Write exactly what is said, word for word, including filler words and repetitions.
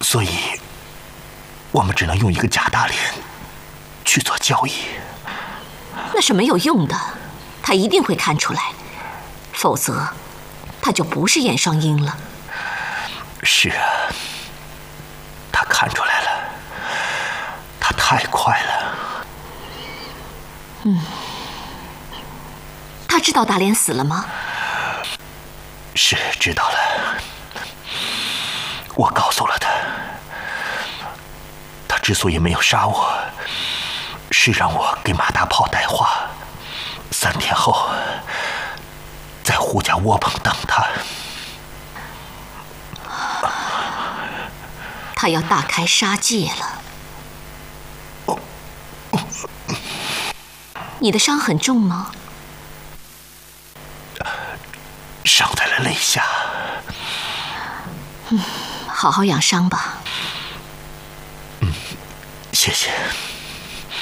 所以，我们只能用一个假大脸去做交易。 那是没有用的，他一定会看出来，否则他就不是燕双鹰了。 是啊，他看出来了，他太快了。 嗯，他知道大莲死了吗？ 是知道了，我告诉了他。他之所以没有杀我，是让我给马大炮带话，三天后在胡家窝棚等他。 他要大开杀戒了。你的伤很重吗？ 伤在了肋下。 嗯，好好养伤吧。 嗯，谢谢。